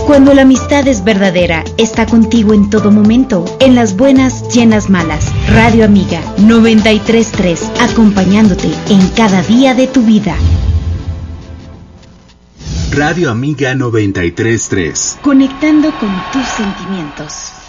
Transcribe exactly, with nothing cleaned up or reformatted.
Cuando la amistad es verdadera, está contigo en todo momento, en las buenas y en las malas. Radio Amiga noventa y tres punto tres, acompañándote en cada día de tu vida. Radio Amiga noventa y tres punto tres. Conectando con tus sentimientos.